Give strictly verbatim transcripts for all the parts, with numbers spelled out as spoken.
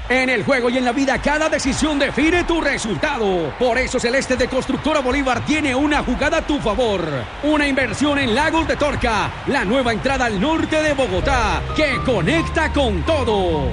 En el juego y en la vida, cada decisión define tu resultado. Por eso Celeste de Constructora Bolívar tiene una jugada a tu favor. Una inversión en Lagos de Torca, la nueva entrada al norte de Bogotá, que conecta con todo.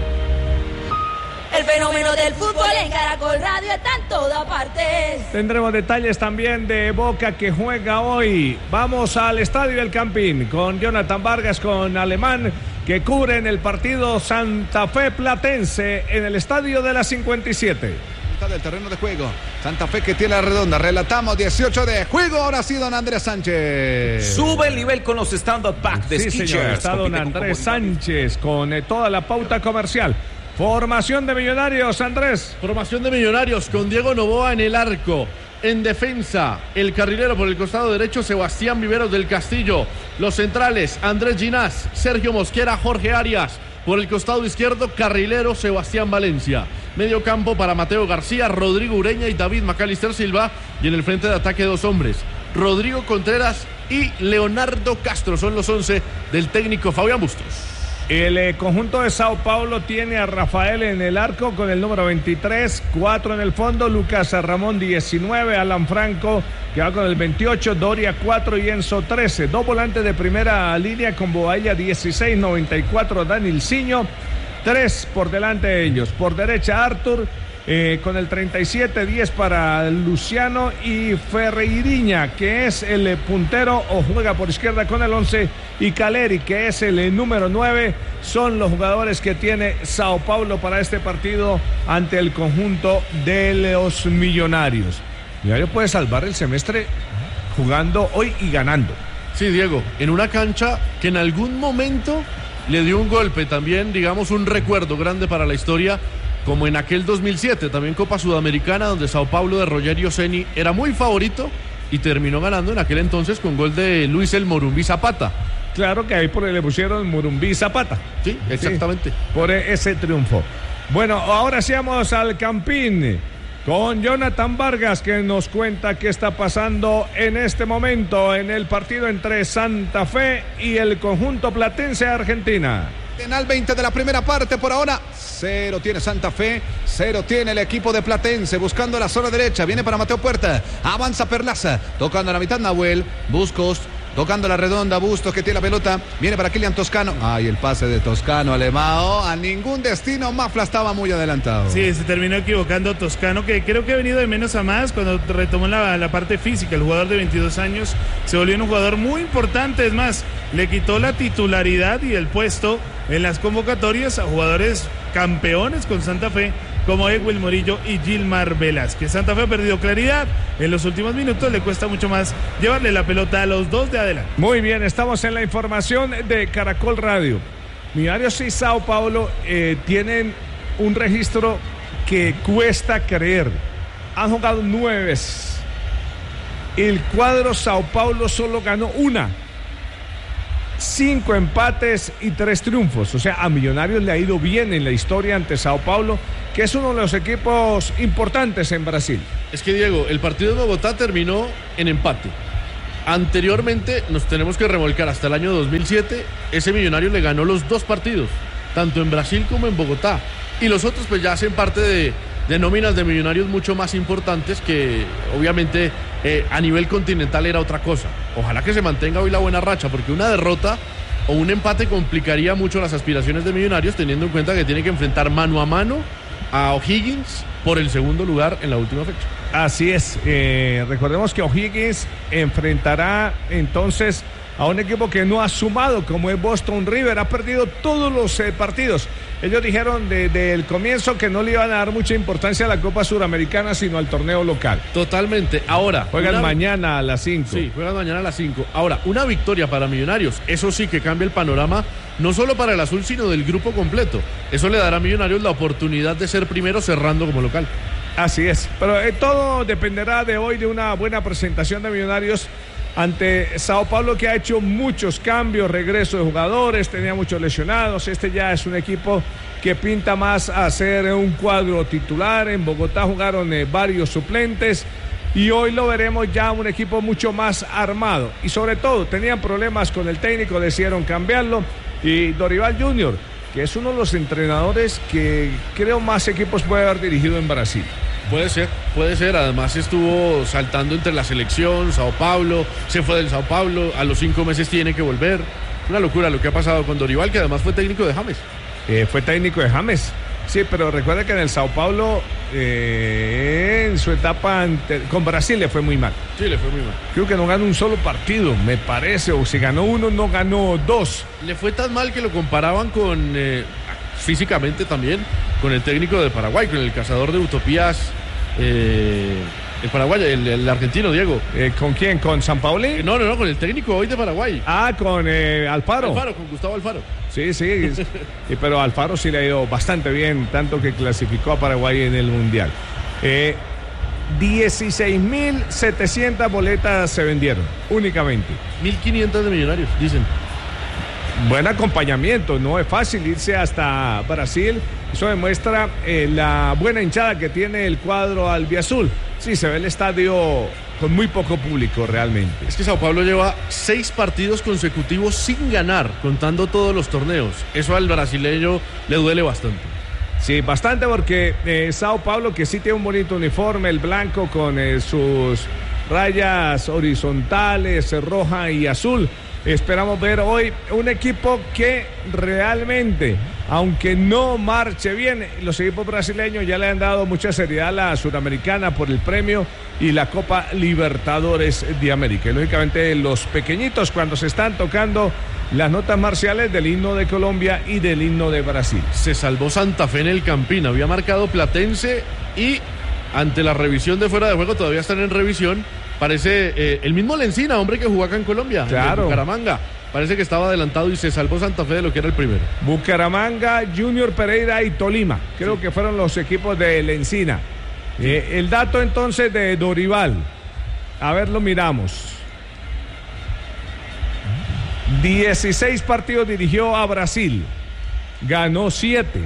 El fenómeno del fútbol en Caracol Radio está en todas partes. Tendremos detalles también de Boca, que juega hoy. Vamos al Estadio El Campín con Jonathan Vargas, con Alemán, que cubren el partido Santa Fe Platense en el Estadio de la cincuenta y siete. Del terreno de juego, Santa Fe que tiene la redonda. Relatamos dieciocho de juego. Ahora sí, don Andrés Sánchez. Sube el nivel con los stand-up pack de Sí, Skechers. señor, está don Andrés Sánchez con eh, toda la pauta comercial. Formación de Millonarios, Andrés. Formación de Millonarios con Diego Noboa en el arco. En defensa, el carrilero por el costado derecho, Sebastián Viveros del Castillo. Los centrales, Andrés Ginás, Sergio Mosquera, Jorge Arias. Por el costado izquierdo, carrilero, Sebastián Valencia. Medio campo para Mateo García, Rodrigo Ureña y David Macalister Silva. Y en el frente de ataque, dos hombres, Rodrigo Contreras y Leonardo Castro. Son los once del técnico Fabián Bustos. El eh, conjunto de Sao Paulo tiene a Rafael en el arco con el número veintitrés, cuatro en el fondo, Lucas Ramón diecinueve, Alan Franco que va con el veintiocho, Doria cuatro y Enzo trece. Dos volantes de primera línea con Boailla dieciséis, noventa y cuatro, Daniel Ciño, tres por delante de ellos. Por derecha Arthur eh, con el treinta y siete, diez para Luciano y Ferreiriña, que es el eh, puntero o juega por izquierda con el once, y Caleri, que es el eh, número nueve. Son los jugadores que tiene Sao Paulo para este partido ante el conjunto de los Millonarios. Millonarios puede salvar el semestre jugando hoy y ganando. Sí, Diego, en una cancha que en algún momento le dio un golpe, también digamos un recuerdo grande para la historia, como en aquel dos mil siete, también Copa Sudamericana, donde Sao Paulo de Rogerio Ceni era muy favorito y terminó ganando en aquel entonces con gol de Luis el Morumbí Zapata. Claro que ahí por ahí le pusieron Morumbí Zapata. Sí, exactamente. Sí, por ese triunfo. Bueno, ahora sí vamos al Campín con Jonathan Vargas, que nos cuenta qué está pasando en este momento en el partido entre Santa Fe y el conjunto platense de Argentina. Al veinte de la primera parte, por ahora cero tiene Santa Fe, cero tiene el equipo de Platense, buscando la zona derecha, viene para Mateo Puerta, avanza Perlaza, tocando a la mitad Nahuel, Buscos, tocando la redonda, Bustos que tiene la pelota, viene para Kylian Toscano, ay, el pase de Toscano Alemao, a ningún destino, Mafla estaba muy adelantado. Sí, se terminó equivocando Toscano, que creo que ha venido de menos a más cuando retomó la, la parte física. El jugador de veintidós años se volvió un jugador muy importante, es más, le quitó la titularidad y el puesto en las convocatorias a jugadores campeones con Santa Fe, como Egwil Morillo y Gilmar Velázquez. Santa Fe ha perdido claridad en los últimos minutos, le cuesta mucho más llevarle la pelota a los dos de adelante. Muy bien, estamos en la información de Caracol Radio. Millonarios y Sao Paulo eh, tienen un registro que cuesta creer. Han jugado nueve veces. El cuadro Sao Paulo solo ganó una. Cinco empates y tres triunfos. O sea, a Millonarios le ha ido bien en la historia ante Sao Paulo, que es uno de los equipos importantes en Brasil. Es que, Diego, el partido de Bogotá terminó en empate. Anteriormente nos tenemos que remolcar hasta el año dos mil siete. Ese Millonario le ganó los dos partidos, tanto en Brasil como en Bogotá. Y los otros pues ya hacen parte de, de nóminas de Millonarios mucho más importantes, que obviamente eh, a nivel continental era otra cosa. Ojalá que se mantenga hoy la buena racha, porque una derrota o un empate complicaría mucho las aspiraciones de Millonarios, teniendo en cuenta que tiene que enfrentar mano a mano a O'Higgins por el segundo lugar en la última fecha. Así es, eh, recordemos que O'Higgins enfrentará entonces a un equipo que no ha sumado, como es Boston River, ha perdido todos los eh, partidos. Ellos dijeron desde el comienzo que no le iban a dar mucha importancia a la Copa Suramericana, sino al torneo local. Totalmente. Ahora, juegan una... mañana a las cinco. Sí, juegan mañana a las cinco. Ahora, una victoria para Millonarios, eso sí que cambia el panorama, no solo para el azul, sino del grupo completo. Eso le dará a Millonarios la oportunidad de ser primero cerrando como local. Así es, pero eh, todo dependerá de hoy de una buena presentación de Millonarios ante Sao Paulo, que ha hecho muchos cambios, regreso de jugadores, tenía muchos lesionados. Este ya es un equipo que pinta más a ser un cuadro titular. En Bogotá jugaron eh, varios suplentes y hoy lo veremos ya un equipo mucho más armado. Y sobre todo, tenían problemas con el técnico, decidieron cambiarlo y Dorival junior que es uno de los entrenadores que creo más equipos puede haber dirigido en Brasil. Puede ser, puede ser. Además estuvo saltando entre la selección, Sao Paulo, se fue del Sao Paulo, a los cinco meses tiene que volver. Una locura lo que ha pasado con Dorival, que además fue técnico de James. Eh, fue técnico de James. Sí, pero recuerda que en el Sao Paulo, eh, en su etapa ante, con Brasil le fue muy mal. Sí, le fue muy mal. Creo que no ganó un solo partido, me parece, o si ganó uno, no ganó dos. Le fue tan mal que lo comparaban con, eh, físicamente también, con el técnico de Paraguay, con el cazador de utopías, eh, el paraguayo, el, el argentino, Diego. Eh, ¿Con quién? ¿Con Sampaoli? Eh, no, no, no, con el técnico hoy de Paraguay. Ah, con eh, Alfaro. Alfaro, con Gustavo Alfaro. Sí, sí, sí, pero Alfaro sí le ha ido bastante bien, tanto que clasificó a Paraguay en el Mundial. Eh, dieciséis mil setecientas boletas se vendieron, únicamente. mil quinientos de Millonarios, dicen. Buen acompañamiento, no es fácil irse hasta Brasil. Eso demuestra eh, la buena hinchada que tiene el cuadro albiazul. Sí, se ve el estadio con muy poco público realmente. Es que Sao Paulo lleva seis partidos consecutivos sin ganar, contando todos los torneos. Eso al brasileño le duele bastante. Sí, bastante, porque eh, Sao Paulo, que sí tiene un bonito uniforme, el blanco con eh, sus rayas horizontales, eh, roja y azul. Esperamos ver hoy un equipo que realmente, aunque no marche bien, los equipos brasileños ya le han dado mucha seriedad a la Suramericana por el premio y la Copa Libertadores de América. Y lógicamente los pequeñitos, cuando se están tocando las notas marciales del himno de Colombia y del himno de Brasil. Se salvó Santa Fe en el Campín, había marcado Platense y ante la revisión de fuera de juego, todavía están en revisión. Parece eh, el mismo Lencina, hombre que jugó acá en Colombia, claro. En Bucaramanga. Parece que estaba adelantado y se salvó Santa Fe de lo que era el primero. Bucaramanga, Junior Pereira y Tolima. Creo sí. que fueron los equipos de Lencina. Sí. Eh, el dato entonces de Dorival. A ver, lo miramos. dieciséis partidos dirigió a Brasil. Ganó siete.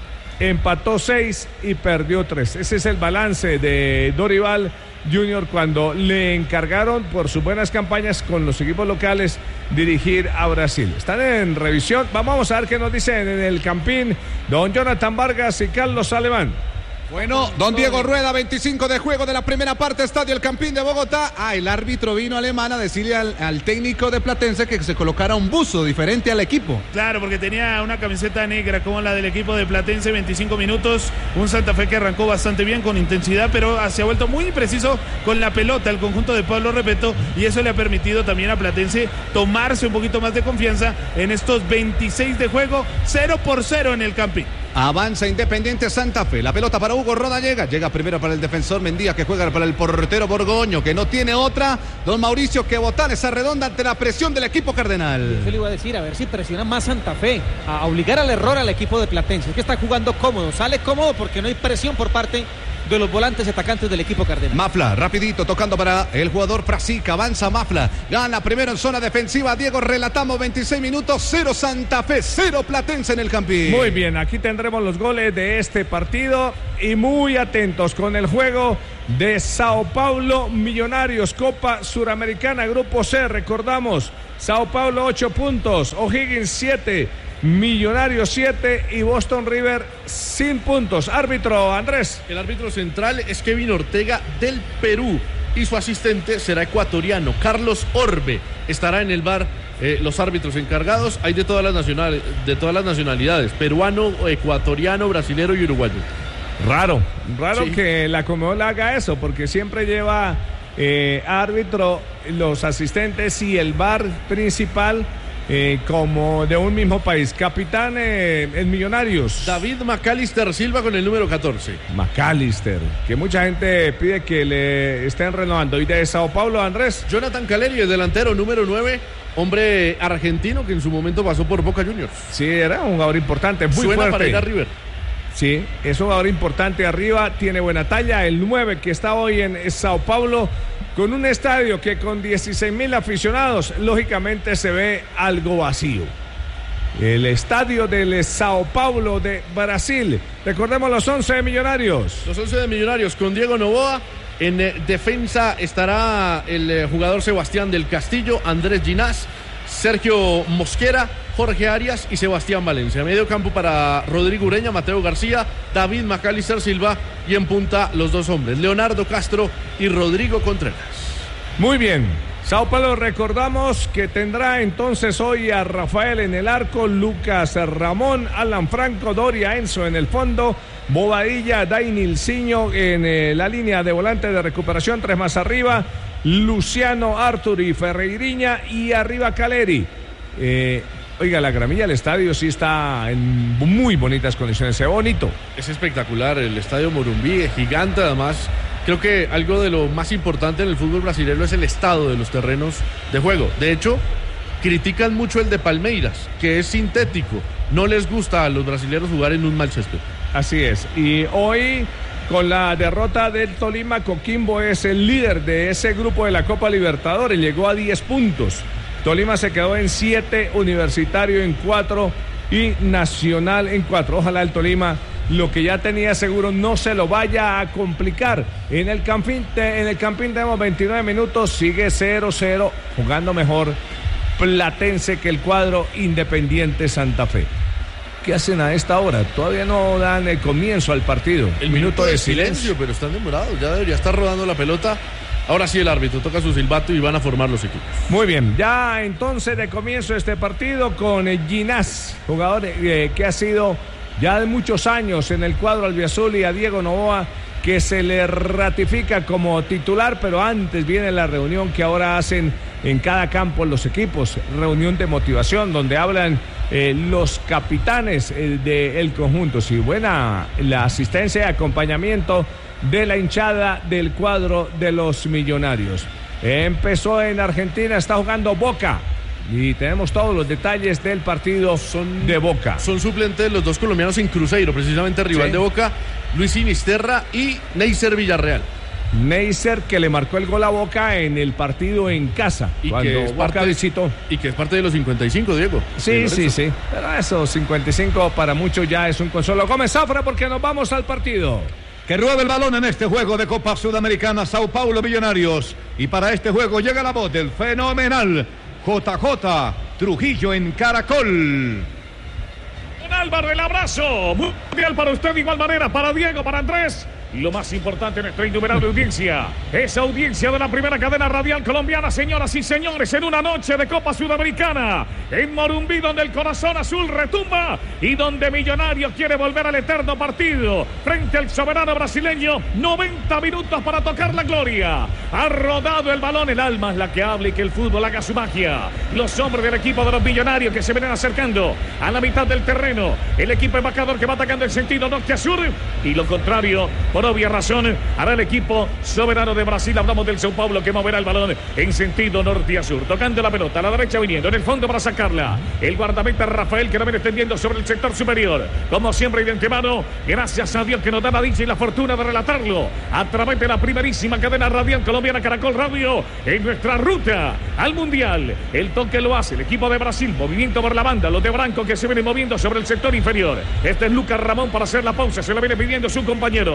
Empató seis y perdió tres. Ese es el balance de Dorival Junior cuando le encargaron por sus buenas campañas con los equipos locales dirigir a Brasil. Están en revisión. Vamos a ver qué nos dicen en el Campín don Jonathan Vargas y Carlos Alemán. Bueno, don Diego Rueda, veinticinco de juego de la primera parte, Estadio El Campín de Bogotá. Ah, el árbitro vino alemán a decirle al, al técnico de Platense que se colocara un buzo diferente al equipo. Claro, porque tenía una camiseta negra como la del equipo de Platense, veinticinco minutos, un Santa Fe que arrancó bastante bien, con intensidad, pero se ha vuelto muy impreciso con la pelota, el conjunto de Pablo Repeto, y eso le ha permitido también a Platense tomarse un poquito más de confianza en estos veintiséis de juego, cero por cero en el Campín. Avanza Independiente Santa Fe. La pelota para Hugo Roda llega. Llega primero para el defensor Mendía, que juega para el portero Borgoño, que no tiene otra. Don Mauricio, que botar esa redonda ante la presión del equipo cardenal. Eso le iba a decir, a ver si presiona más Santa Fe, a obligar al error al equipo de Platense. Es que está jugando cómodo, sale cómodo porque no hay presión por parte de los volantes atacantes del equipo cardenal. Mafla, rapidito, tocando para el jugador Frasica. Avanza Mafla. Gana primero en zona defensiva. Diego, relatamos veintiséis minutos. Cero Santa Fe, cero Platense en el Campín. Muy bien, aquí tendremos los goles de este partido. Y muy atentos con el juego de Sao Paulo Millonarios, Copa Suramericana, Grupo C. Recordamos, Sao Paulo ocho puntos, O'Higgins siete, Millonarios siete y Boston River sin puntos. Árbitro, Andrés. El árbitro central es Kevin Ortega del Perú y su asistente será ecuatoriano, Carlos Orbe. Estará en el V A R eh, los árbitros encargados. Hay de todas las nacionales, de todas las nacionalidades, peruano, ecuatoriano, brasilero y uruguayo. Raro, raro sí. que la Conmebol haga eso, porque siempre lleva eh, árbitro, los asistentes y el V A R principal eh, como de un mismo país. Capitán eh, en Millonarios. David McAllister Silva con el número catorce. McAllister, que mucha gente pide que le estén renovando. Y de Sao Paulo, Andrés. Jonathan Caleri, el delantero número nueve, hombre argentino que en su momento pasó por Boca Juniors. Sí, era un jugador importante, muy Suena fuerte. para ir a River. Sí, es un jugador importante arriba, tiene buena talla. El nueve que está hoy en Sao Paulo, con un estadio que con dieciséis mil aficionados, lógicamente se ve algo vacío. El estadio del Sao Paulo de Brasil. Recordemos los once de Millonarios. Los once de Millonarios con Diego Noboa. En eh, defensa estará el eh, jugador Sebastián del Castillo, Andrés Ginás, Sergio Mosquera. Jorge Arias y Sebastián Valencia. Medio campo para Rodrigo Ureña, Mateo García, David Macalister Silva y en punta los dos hombres, Leonardo Castro y Rodrigo Contreras. Muy bien. Sao Paulo, recordamos que tendrá entonces hoy a Rafael en el arco, Lucas Ramón, Alan Franco, Doria Enzo en el fondo, Bobadilla, Dainilciño en eh, la línea de volante de recuperación, tres más arriba, Luciano, Artur y Ferreiriña y arriba Caleri. Eh, oiga, la gramilla del estadio sí está en muy bonitas condiciones, se ve bonito. Es espectacular, el estadio Morumbi, es gigante además. Creo que algo de lo más importante en el fútbol brasileño es el estado de los terrenos de juego. De hecho, critican mucho el de Palmeiras, que es sintético. No les gusta a los brasileños jugar en un mal césped. Así es. Y hoy, con la derrota del Tolima, Coquimbo es el líder de ese grupo de la Copa Libertadores. Llegó a diez puntos. Tolima se quedó en siete, Universitario en cuatro y Nacional en cuatro. Ojalá el Tolima, lo que ya tenía seguro, no se lo vaya a complicar. En el Campín, en el Campín tenemos veintinueve minutos, sigue cero cero, jugando mejor Platense que el cuadro Independiente Santa Fe. ¿Qué hacen a esta hora? Todavía no dan el comienzo al partido. El minuto, minuto de, de silencio, silencio, pero están demorados, ya debería estar rodando la pelota. Ahora sí el árbitro toca su silbato y van a formar los equipos. Muy bien, ya entonces de comienzo este partido con Ginás, jugador eh, que ha sido ya de muchos años en el cuadro albiazul, y a Diego Novoa, que se le ratifica como titular, pero antes viene la reunión que ahora hacen en cada campo los equipos, reunión de motivación donde hablan eh, los capitanes eh, del conjunto. Sí, buena la asistencia y acompañamiento de la hinchada del cuadro de los Millonarios. Empezó en Argentina, está jugando Boca. Y tenemos todos los detalles del partido son, de Boca. Son suplentes los dos colombianos en Cruzeiro, precisamente rival sí. de Boca, Luis Sinisterra y Neisser Villarreal. Neisser, que le marcó el gol a Boca en el partido en casa, y cuando que es Boca parte, visitó. Y que es parte de los cincuenta y cinco, Diego. Sí, sí, sí. Pero eso, cincuenta y cinco para muchos ya es un consuelo. Gómez Zafra, porque nos vamos al partido. Que ruede el balón en este juego de Copa Sudamericana, Sao Paulo Millonarios. Y para este juego llega la voz del fenomenal J J Trujillo en Caracol. Don Álvaro, el abrazo mundial para usted, de igual manera para Diego, para Andrés. Y lo más importante en nuestra innumerable audiencia, esa audiencia de la primera cadena radial colombiana, señoras y señores, en una noche de Copa Sudamericana, en Morumbí, donde el corazón azul retumba y donde Millonarios quiere volver al eterno partido frente al soberano brasileño. noventa minutos para tocar la gloria. Ha rodado el balón, el alma es la que habla y que el fútbol haga su magia. Los hombres del equipo de los Millonarios que se vienen acercando a la mitad del terreno. El equipo embajador que va atacando el sentido norte a sur, y lo contrario, por obvia razón, hará el equipo soberano de Brasil. Hablamos del Sao Paulo, que moverá el balón en sentido norte a sur, tocando la pelota a la derecha, viniendo en el fondo para sacarla el guardameta Rafael, que la viene extendiendo sobre el sector superior, como siempre y de antemano, gracias a Dios que nos da la dicha y la fortuna de relatarlo a través de la primerísima cadena radial colombiana Caracol Radio, en nuestra ruta al Mundial. El toque lo hace el equipo de Brasil, movimiento por la banda, los de Branco que se vienen moviendo sobre el sector inferior. Este es Lucas Ramón para hacer la pausa, se la viene pidiendo su compañero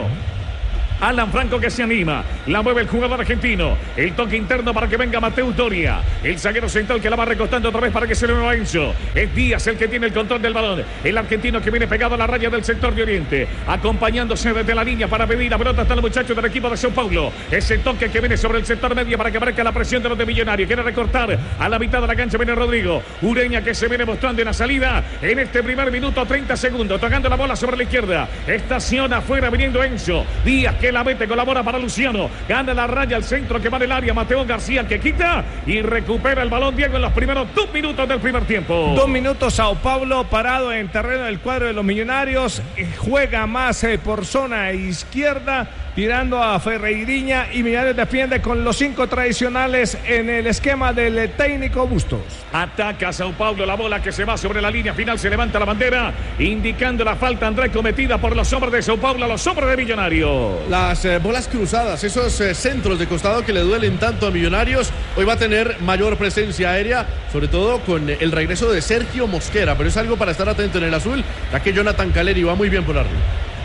Alan Franco, que se anima, la mueve el jugador argentino, el toque interno para que venga Mateo Doria, el zaguero central que la va recostando otra vez para que se le mueva Enzo. Es Díaz el que tiene el control del balón, el argentino que viene pegado a la raya del sector de Oriente, acompañándose desde la línea para pedir la pelota hasta el muchacho del equipo de Sao Paulo. Ese toque que viene sobre el sector medio para que marque la presión de los de Millonarios, quiere recortar a la mitad de la cancha, viene Rodrigo Ureña, que se viene mostrando en la salida en este primer minuto, treinta segundos, tocando la bola sobre la izquierda, estaciona afuera viniendo Enzo Díaz, que la mete, colabora para Luciano, gana la raya al centro que va en el área, Mateo García, que quita y recupera el balón, Diego, en los primeros dos minutos del primer tiempo. Dos minutos, Sao Paulo parado en terreno del cuadro de los Millonarios, juega más eh, por zona izquierda, tirando a Ferreiriña, y Millonarios defiende con los cinco tradicionales en el esquema del técnico Bustos. Ataca a Sao Paulo, la bola que se va sobre la línea final, se levanta la bandera, indicando la falta, Andrés, cometida por los hombres de Sao Paulo a los hombres de Millonarios. Las eh, bolas cruzadas, esos eh, centros de costado que le duelen tanto a Millonarios, hoy va a tener mayor presencia aérea, sobre todo con el regreso de Sergio Mosquera, pero es algo para estar atento en el azul, ya que Jonathan Caleri va muy bien por arriba.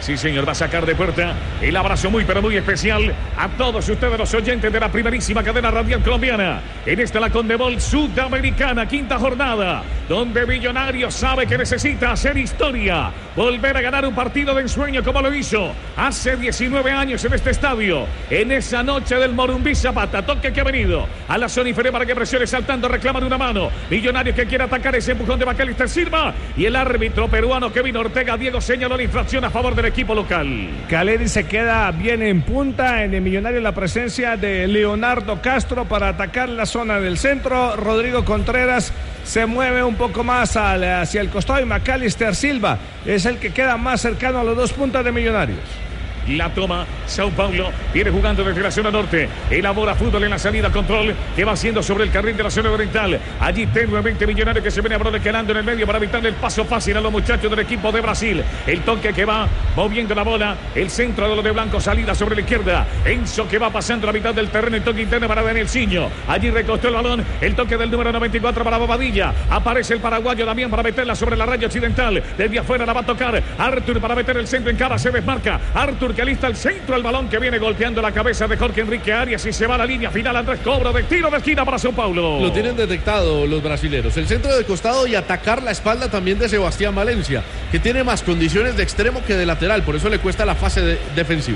Sí, señor, va a sacar de puerta. El abrazo muy, pero muy especial a todos ustedes, los oyentes de la primerísima cadena radial colombiana. En esta la Conmebol Sudamericana, quinta jornada, donde Millonarios sabe que necesita hacer historia, volver a ganar un partido de ensueño como lo hizo hace diecinueve años en este estadio, en esa noche del Morumbí Zapata. Toque que ha venido a la zona inferior para que presione saltando, reclaman una mano. Millonarios que quiere atacar ese empujón de Macalister Silva, y el árbitro peruano Kevin Ortega Diego señaló la infracción a favor del equipo local. Caleri se queda bien en punta. En el Millonario la presencia de Leonardo Castro para atacar la zona del centro. Rodrigo Contreras se mueve un poco más al, hacia el costado, y Macalister Silva es el que queda más cercano a los dos puntas de Millonarios. La toma Sao Paulo, viene jugando desde la zona norte, elabora fútbol en la salida, control que va haciendo sobre el carril de la zona oriental. Allí tenuemente Millonario que se viene quedando en el medio para evitarle el paso fácil a los muchachos del equipo de Brasil. El toque que va moviendo la bola, el centro de los de blanco, salida sobre la izquierda. Enzo que va pasando la mitad del terreno, el toque interno para Daniel Ciño. Allí recostó el balón, el toque del número noventa y cuatro para Bobadilla. Aparece el paraguayo también para meterla sobre la raya occidental. Desde afuera la va a tocar Arthur para meter el centro en cara, se desmarca Arthur que alista el centro, el balón que viene golpeando la cabeza de Jorge Enrique Arias y se va a la línea final. Andrés Cobro de tiro de esquina para Sao Paulo. Lo tienen detectado los brasileros. El centro de costado y atacar la espalda también de Sebastián Valencia, que tiene más condiciones de extremo que de lateral, por eso le cuesta la fase de defensiva.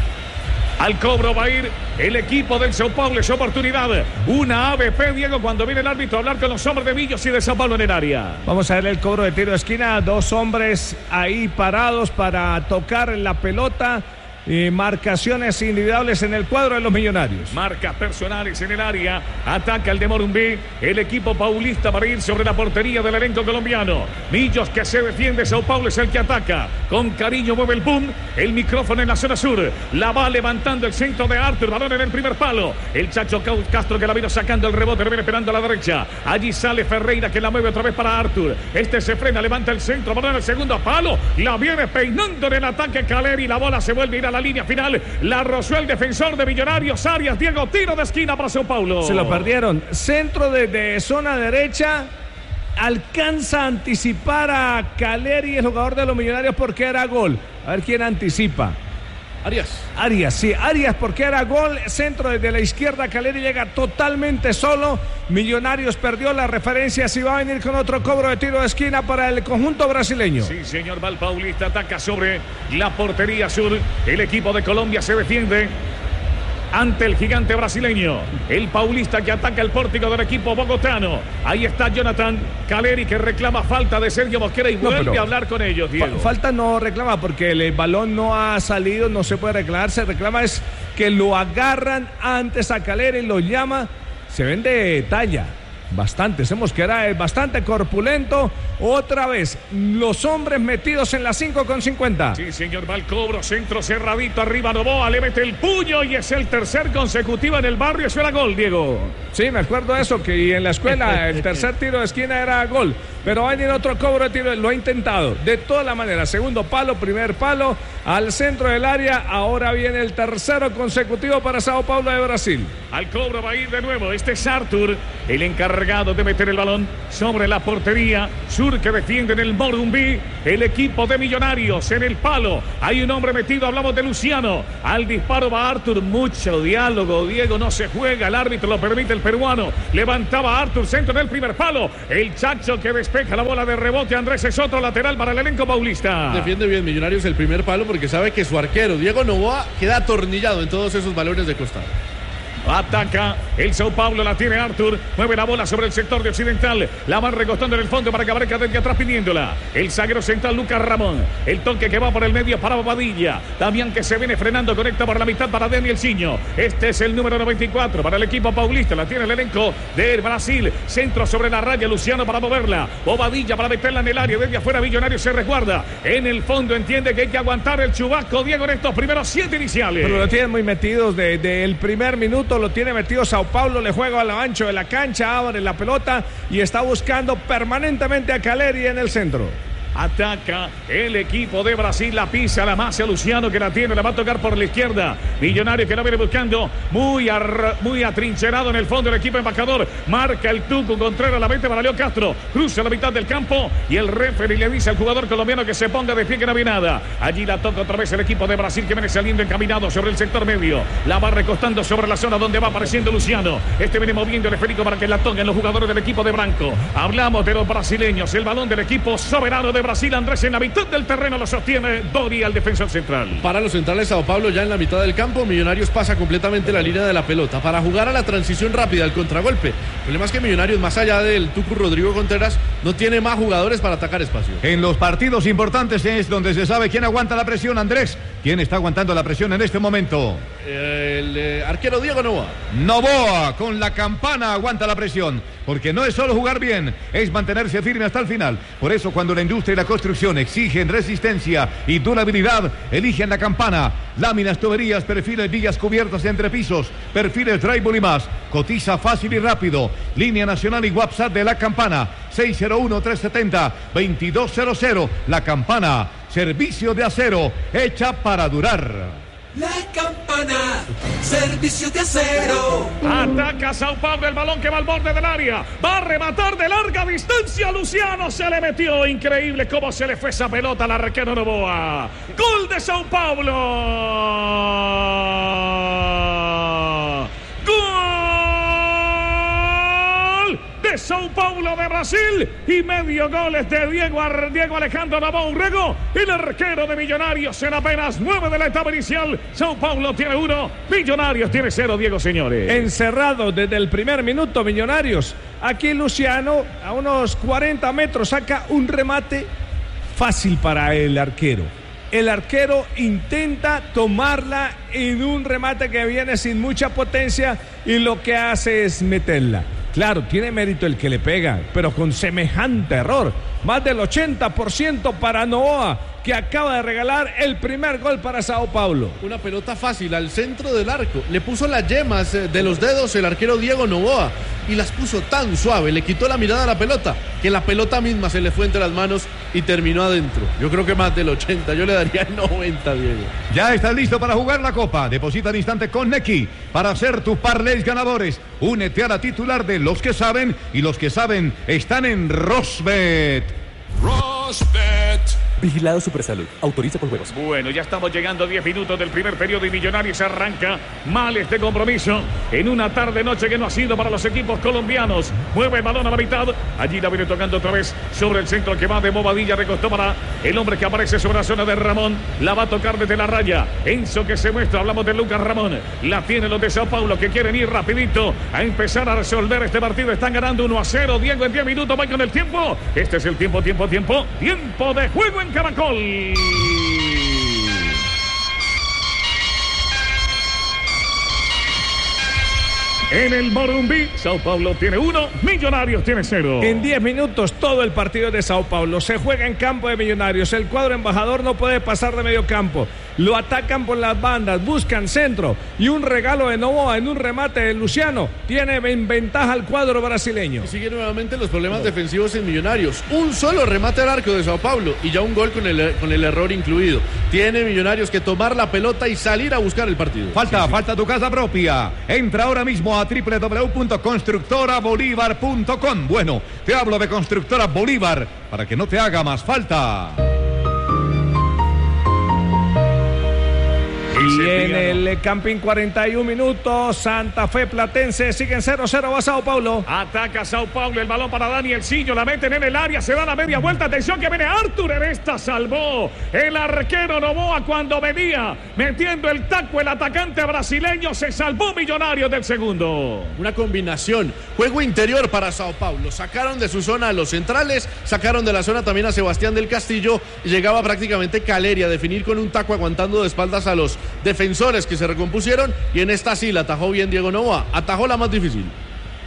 Al cobro va a ir el equipo del Sao Paulo. Es oportunidad. Una A B P, Diego, cuando viene el árbitro a hablar con los hombres de Millos y de Sao Paulo en el área. Vamos a ver el cobro de tiro de esquina. Dos hombres ahí parados para tocar la pelota. Y marcaciones individuales en el cuadro de los Millonarios. Marcas personales en el área. Ataca el de Morumbí. El equipo paulista para ir sobre la portería del elenco colombiano. Millos que se defiende. Sao Paulo es el que ataca. Con cariño mueve el boom. El micrófono en la zona sur. La va levantando el centro de Arthur. Balón en el primer palo. El Chacho Castro que la vino sacando el rebote. Viene esperando a la derecha. Allí sale Ferreira que la mueve otra vez para Arthur. Este se frena. Levanta el centro. Balón en el segundo palo. La viene peinando en el ataque Caleri. La bola se vuelve a ir a la línea final. La rozó el defensor de Millonarios, Arias. Diego, tiro de esquina para Sao Paulo. Se lo perdieron. Centro de, de zona derecha. Alcanza a anticipar a Caleri, el jugador de los Millonarios, porque era gol. A ver quién anticipa. Arias. Arias, sí, Arias, porque era gol. Centro desde la izquierda, Caleri llega totalmente solo. Millonarios perdió la referencia. Si va a venir con otro cobro de tiro de esquina para el conjunto brasileño. Sí, señor. Val Paulista ataca sobre la portería sur. El equipo de Colombia se defiende ante el gigante brasileño. El paulista que ataca el pórtico del equipo bogotano. Ahí está Jonathan Caleri que reclama falta de Sergio Mosquera y no, vuelve a hablar con ellos, Diego. Fa falta no reclama porque el balón no ha salido, no se puede reclamar. Se reclama es que lo agarran antes a Caleri, lo llama. Se ven de talla. Bastante, ese Mosquera es bastante corpulento. Otra vez, los hombres metidos en las cinco con cincuenta. Sí, señor, va el cobro, centro cerradito, arriba Novoa, le mete el puño y es el tercer consecutivo en el barrio. Eso era gol, Diego. Sí, me acuerdo de eso, que en la escuela el tercer tiro de esquina era gol. Pero va a venir otro cobro de tiro, lo ha intentado de todas las maneras. Segundo palo, primer palo, al centro del área. Ahora viene el tercero consecutivo para Sao Paulo de Brasil. Al cobro va a ir de nuevo, este es Arthur, el encargado de meter el balón sobre la portería sur que defiende en el Morumbí. El equipo de Millonarios en el palo. Hay un hombre metido, hablamos de Luciano. Al disparo va Arthur, mucho diálogo, Diego, no se juega, el árbitro lo permite el peruano. Levantaba Arthur, centro en el primer palo. El Chacho que despeja la bola de rebote. Andrés es otro lateral para el elenco paulista. Defiende bien Millonarios el primer palo porque sabe que su arquero, Diego Novoa, queda atornillado en todos esos balones de costado. Ataca el Sao Paulo, la tiene Arthur, mueve la bola sobre el sector de occidental, la van recostando en el fondo para que aparezca desde atrás pidiéndola. El zaguero central Lucas Ramón, el toque que va por el medio para Bobadilla, Damián que se viene frenando, conecta por la mitad para Daniel Ciño. Este es el número noventa y cuatro para el equipo paulista, la tiene el elenco de Brasil. Centro sobre la raya, Luciano para moverla, Bobadilla para meterla en el área, desde afuera Millonario se resguarda. En el fondo entiende que hay que aguantar el chubasco, Diego, en estos primeros siete iniciales. Pero lo tienen muy metidos desde de, el primer minuto. Lo tiene metido Sao Paulo, le juega al ancho de la cancha, abre la pelota y está buscando permanentemente a Caleri en el centro. Ataca el equipo de Brasil. La pisa, la masa Luciano que la tiene. La va a tocar por la izquierda. Millonario que la viene buscando. Muy, ar, muy atrincherado en el fondo el equipo embajador. Marca el Tucu Contreras. La mete para Leo Castro. Cruza la mitad del campo. Y el referee le dice al jugador colombiano que se ponga de pie, que no había nada. Allí la toca otra vez el equipo de Brasil que viene saliendo encaminado sobre el sector medio. La va recostando sobre la zona donde va apareciendo Luciano. Este viene moviendo el esférico para que la toquen los jugadores del equipo de Branco. Hablamos de los brasileños. El balón del equipo soberano de Brasil. Andrés en la mitad del terreno lo sostiene Doria, el defensor central. Para los centrales, Sao Paulo ya en la mitad del campo. Millonarios pasa completamente la línea de la pelota para jugar a la transición rápida, al contragolpe. El problema es que Millonarios, más allá del Tucu Rodrigo Contreras, no tiene más jugadores para atacar espacio. En los partidos importantes es donde se sabe quién aguanta la presión, Andrés. ¿Quién está aguantando la presión en este momento? El eh, arquero Diego Noboa. Noboa con la campana aguanta la presión, porque no es solo jugar bien, es mantenerse firme hasta el final. Por eso cuando la industria y la construcción exigen resistencia y durabilidad, eligen la campana. Láminas, tuberías, perfiles, vigas cubiertas entre pisos, perfiles drywall y más. Cotiza fácil y rápido. Línea nacional y WhatsApp de la campana seis cero uno, tres siete cero, dos dos cero cero. La campana, servicio de acero hecha para durar. La campana, servicio de acero. Ataca Sao Paulo, el balón que va al borde del área. Va a rematar de larga distancia. Luciano se le metió. Increíble cómo se le fue esa pelota al arquero Noboa. Gol de Sao Paulo. Gol de Sao Paulo de Brasil. Y medio goles de Diego, Diego Alejandro Noboa Urrego, el arquero de Millonarios en apenas nueve de la etapa inicial. Sao Paulo tiene uno, Millonarios tiene cero, Diego, señores. Encerrado desde el primer minuto Millonarios. Aquí Luciano a unos cuarenta metros saca un remate fácil para el arquero. El arquero intenta tomarla en un remate que viene sin mucha potencia y lo que hace es meterla. Claro, tiene mérito el que le pega, pero con semejante error. Más del ochenta por ciento para Noboa, que acaba de regalar el primer gol para Sao Paulo. Una pelota fácil al centro del arco. Le puso las yemas de los dedos el arquero Diego Noboa y las puso tan suave, le quitó la mirada a la pelota, que la pelota misma se le fue entre las manos y terminó adentro. Yo creo que más del ochenta, yo le daría el noventa, Diego. Ya estás listo para jugar la Copa. Deposita al instante con Nequi para hacer tus parlays ganadores. Únete a la titular de Los que Saben, y los que saben están en Rosbet. Rosbet. Vigilado Supersalud. Autoriza con juegos. Bueno, ya estamos llegando a diez minutos del primer periodo y Millonarios arranca mal este compromiso en una tarde-noche que no ha sido para los equipos colombianos. Mueve el balón a la mitad. Allí la viene tocando otra vez sobre el centro que va de Bobadilla. Recostó para el hombre que aparece sobre la zona de Ramón. La va a tocar desde la raya. Enzo que se muestra. Hablamos de Lucas Ramón. La tienen los de Sao Paulo que quieren ir rapidito a empezar a resolver este partido. Están ganando uno a cero. Diego en diez minutos va con el tiempo. Este es el tiempo, tiempo, tiempo. Tiempo de juego en Caracol. En el Morumbi, Sao Paulo tiene uno, Millonarios tiene cero. En diez minutos todo el partido de Sao Paulo se juega en campo de Millonarios. El cuadro embajador no puede pasar de medio campo. Lo atacan por las bandas, buscan centro y un regalo de Noboa en un remate de Luciano tiene en ventaja al cuadro brasileño. Y sigue nuevamente los problemas defensivos en Millonarios. Un solo remate al arco de Sao Paulo y ya un gol con el, con el error incluido. Tiene Millonarios que tomar la pelota y salir a buscar el partido. Falta, sí, sí. falta tu casa propia. Entra ahora mismo a doble u doble u doble u punto constructora bolívar punto com. Bueno, te hablo de Constructora Bolívar para que no te haga más falta. Y en el Camping cuarenta y un minutos, Santa Fe Platense siguen cero cero a Sao Paulo. Ataca Sao Paulo, el balón para Danielcillo, la meten en el área, se da la media vuelta, atención que viene Artur, en esta salvó el arquero Noboa cuando venía metiendo el taco, el atacante brasileño, se salvó Millonarios del segundo. Una combinación, juego interior para Sao Paulo, sacaron de su zona a los centrales, sacaron de la zona también a Sebastián del Castillo y llegaba prácticamente Caleri a definir con un taco aguantando de espaldas a los defensores que se recompusieron y en esta sí la atajó bien Diego Noboa, atajó la más difícil.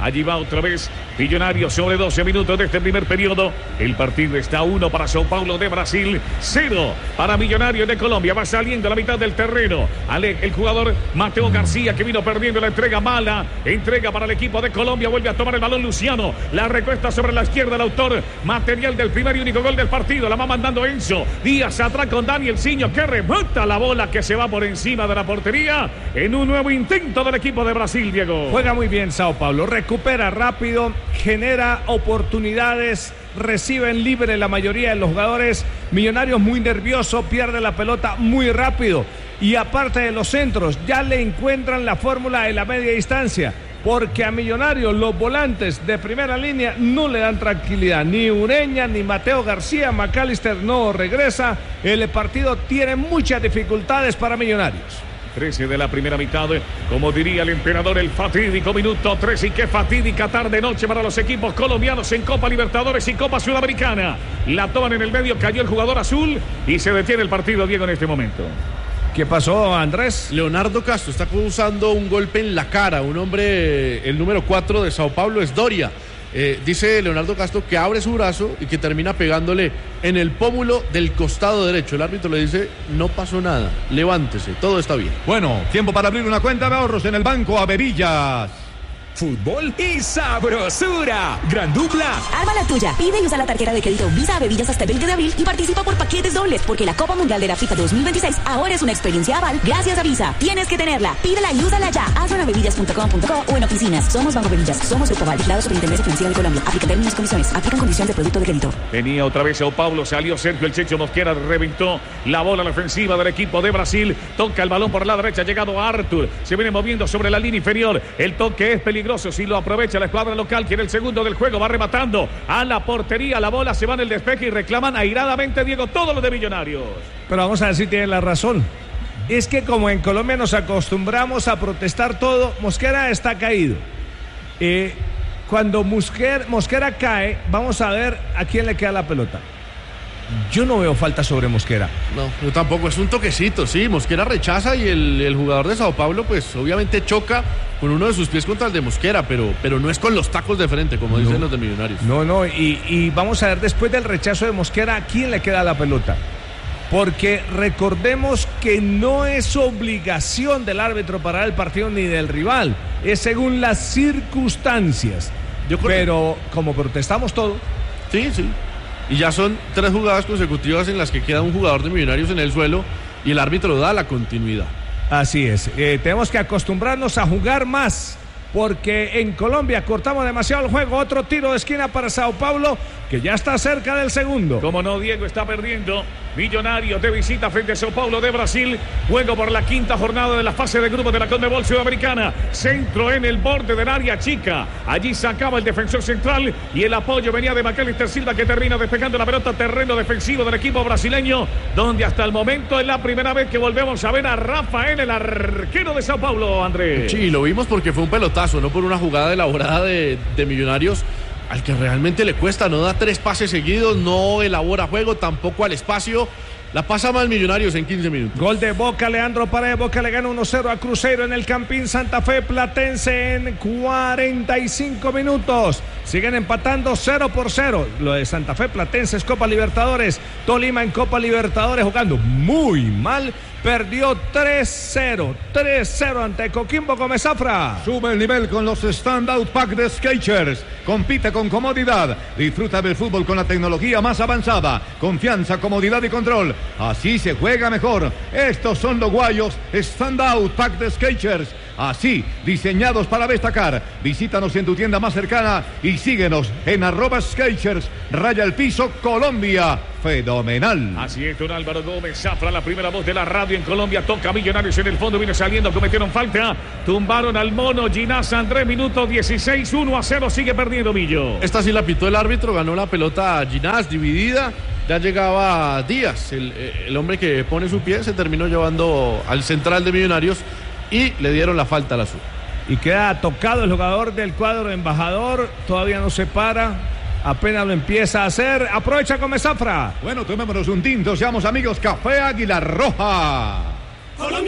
Allí va otra vez Millonarios sobre doce minutos de este primer periodo. El partido está uno para Sao Paulo de Brasil, cero para Millonarios de Colombia. Va saliendo a la mitad del terreno. Ale, el jugador Mateo García, que vino perdiendo la entrega mala. Entrega para el equipo de Colombia. Vuelve a tomar el balón Luciano. La recuesta sobre la izquierda el autor material del primer y único gol del partido. La va mandando Enzo Díaz atrás con Daniel Ciño, que rebota la bola que se va por encima de la portería en un nuevo intento del equipo de Brasil, Diego. Juega muy bien Sao Paulo, recupera rápido, genera oportunidades, reciben libre la mayoría de los jugadores. Millonarios muy nervioso, pierde la pelota muy rápido y aparte de los centros ya le encuentran la fórmula de la media distancia, porque a Millonarios los volantes de primera línea no le dan tranquilidad, ni Ureña ni Mateo García. McAllister no regresa, el partido tiene muchas dificultades para Millonarios. trece de la primera mitad, como diría el emperador, el fatídico minuto trece, y qué fatídica tarde-noche para los equipos colombianos en Copa Libertadores y Copa Sudamericana. La toman en el medio, cayó el jugador azul y se detiene el partido, Diego, en este momento. ¿Qué pasó, Andrés? Leonardo Castro está causando un golpe en la cara. Un hombre, el número cuatro de Sao Paulo es Doria. Eh, dice Leonardo Castro que abre su brazo y que termina pegándole en el pómulo del costado derecho. El árbitro le dice: no pasó nada, levántese, todo está bien. Bueno, tiempo para abrir una cuenta de ahorros en el Banco Avevillas. Fútbol y sabrosura. Gran dupla. Arma la tuya. Pide y usa la tarjeta de crédito Visa Bebillas hasta el veinte de abril y participa por paquetes dobles, porque la Copa Mundial de la FIFA dos mil veintiséis ahora es una experiencia aval gracias a Visa. Tienes que tenerla. Pídela y úsala ya. Hazlo en avevillas punto com punto co o en oficinas. Somos Banco Bebillas. Somos Grupo Aval, vigilado Superintendencia Financiera de Colombia. Aplica términos y condiciones. Aplican condición de producto de crédito. Venía otra vez Sao Paulo, salió Sergio el Checho Mosquera, reventó la bola a la ofensiva del equipo de Brasil. Toca el balón por la derecha, ha llegado Arthur. Se viene moviendo sobre la línea inferior. El toque es peligroso si lo aprovecha la escuadra local, quiere el segundo del juego, va rematando a la portería, la bola se va en el despeje y reclaman airadamente, Diego, todos los de Millonarios. Pero vamos a ver si tienen la razón. Es que como en Colombia nos acostumbramos a protestar todo, Mosquera está caído. Eh, cuando Mosquera, Mosquera cae, vamos a ver a quién le queda la pelota. Yo no veo falta sobre Mosquera. No, yo tampoco, es un toquecito, sí. Mosquera rechaza y el, el jugador de Sao Paulo, pues obviamente choca con uno de sus pies contra el de Mosquera, pero, pero no es con los tacos de frente, como no, dicen los de Millonarios. No, no, y, y vamos a ver después del rechazo de Mosquera, ¿a quién le queda la pelota? Porque recordemos que no es obligación del árbitro parar el partido ni del rival, es según las circunstancias. Yo creo pero que... como protestamos todo. Sí, sí. Y ya son tres jugadas consecutivas en las que queda un jugador de Millonarios en el suelo y el árbitro da la continuidad. Así es, eh, tenemos que acostumbrarnos a jugar más, porque en Colombia cortamos demasiado el juego. Otro tiro de esquina para Sao Paulo, que ya está cerca del segundo. Como no, Diego, está perdiendo Millonarios de visita frente a Sao Paulo de Brasil. Juego por la quinta jornada de la fase de grupos de la Conmebol Sudamericana. Centro en el borde del área chica. Allí sacaba el defensor central y el apoyo venía de McAllister Silva, que termina despejando la pelota, terreno defensivo del equipo brasileño, donde hasta el momento es la primera vez que volvemos a ver a Rafael, el arquero de Sao Paulo, Andrés. Sí, lo vimos porque fue un pelotazo, no por una jugada elaborada de, de Millonarios, al que realmente le cuesta, no da tres pases seguidos, no elabora juego, tampoco al espacio. La pasa mal Millonarios en quince minutos. Gol de Boca, Leandro Paredes. Boca le gana uno cero a Cruzeiro en el Campín Santa Fe. Platense en cuarenta y cinco minutos. Siguen empatando cero por cero. Lo de Santa Fe, Platense es Copa Libertadores. Tolima en Copa Libertadores jugando muy mal. Perdió tres cero. tres cero ante Coquimbo Gómez Zafra. Sube el nivel con los Standout Pack de Skechers. Compite con comodidad. Disfruta del fútbol con la tecnología más avanzada. Confianza, comodidad y control. Así se juega mejor. Estos son los guayos Standout Pack de Skechers. Así, diseñados para destacar. Visítanos en tu tienda más cercana y síguenos en arroba Skechers, raya el piso, Colombia. Fenomenal. Así es, don Álvaro Gómez Zafra, la primera voz de la radio en Colombia. Toca Millonarios en el fondo, viene saliendo, cometieron falta. Tumbaron al mono Ginás Andrés, minuto dieciséis, uno a cero, sigue perdiendo Millo. Esta sí la pitó el árbitro, ganó la pelota Ginás, dividida. Ya llegaba Díaz, el, el hombre que pone su pie, se terminó llevando al central de Millonarios y le dieron la falta al azul. Y queda tocado el jugador del cuadro embajador, todavía no se para, apenas lo empieza a hacer. Aprovecha Gómez Zafra. Bueno, tomémonos un tinto, seamos amigos. Café Águila Roja.